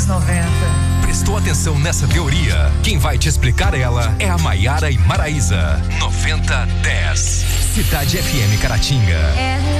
90. Prestou atenção nessa teoria? Quem vai te explicar ela é a Maiara e Maraísa. 90-10. Cidade FM Caratinga.